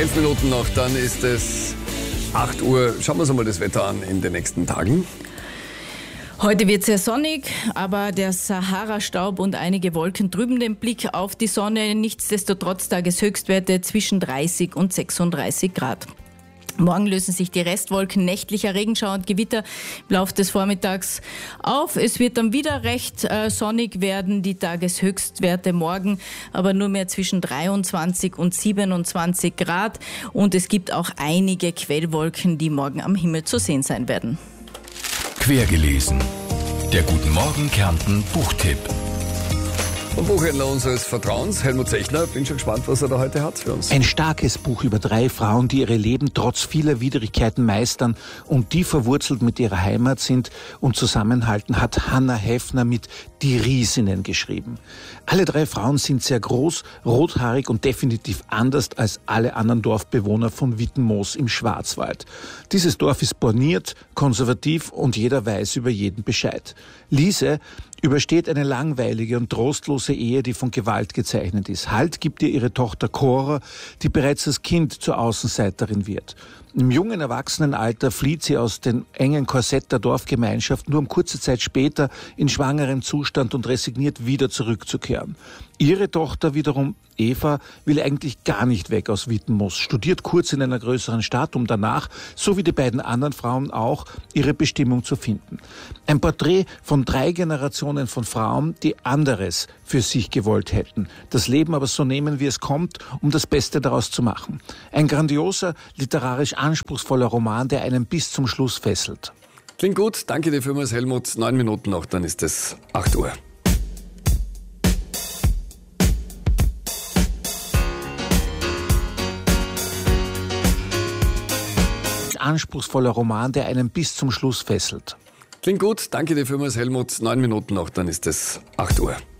11 Minuten noch, dann ist es 8 Uhr. Schauen wir uns einmal das Wetter an in den nächsten Tagen. Heute wird sehr sonnig, aber der Sahara-Staub und einige Wolken trüben den Blick auf die Sonne. Nichtsdestotrotz Tageshöchstwerte zwischen 30 und 36 Grad. Morgen lösen sich die Restwolken nächtlicher Regenschauer und Gewitter im Laufe des Vormittags auf. Es wird dann wieder recht sonnig werden, die Tageshöchstwerte morgen, aber nur mehr zwischen 23 und 27 Grad. Und es gibt auch einige Quellwolken, die morgen am Himmel zu sehen sein werden. Quergelesen. Der Guten Morgen Kärnten Buchtipp. Vom Buchhändler unseres Vertrauens, Helmut Zechner. Bin schon gespannt, was er da heute hat für uns. Ein starkes Buch über 3 Frauen, die ihre Leben trotz vieler Widrigkeiten meistern und die verwurzelt mit ihrer Heimat sind und zusammenhalten, hat Hannah Heffner mit Die Riesinnen geschrieben. Alle 3 Frauen sind sehr groß, rothaarig und definitiv anders als alle anderen Dorfbewohner von Wittenmoos im Schwarzwald. Dieses Dorf ist borniert, konservativ und jeder weiß über jeden Bescheid. Lise übersteht eine langweilige und trostlose Ehe, die von Gewalt gezeichnet ist. Halt gibt ihr ihre Tochter Cora, die bereits als Kind zur Außenseiterin wird. Im jungen Erwachsenenalter flieht sie aus dem engen Korsett der Dorfgemeinschaft, nur um kurze Zeit später in schwangerem Zustand und resigniert wieder zurückzukehren. Ihre Tochter wiederum, Eva, will eigentlich gar nicht weg aus Wittenmoos, studiert kurz in einer größeren Stadt, um danach, so wie die beiden anderen Frauen auch, ihre Bestimmung zu finden. Ein Porträt von 3 Generationen von Frauen, die anderes für sich gewollt hätten, das Leben aber so nehmen, wie es kommt, um das Beste daraus zu machen. Ein grandioser, literarisch anspruchsvoller Roman, der einen bis zum Schluss fesselt. Klingt gut, danke dir vielmals, Helmut. 9 Minuten noch, dann ist es 8 Uhr. Anspruchsvoller Roman, der einen bis zum Schluss fesselt. Klingt gut, danke dir vielmals, Helmut. 9 Minuten noch, dann ist es 8 Uhr.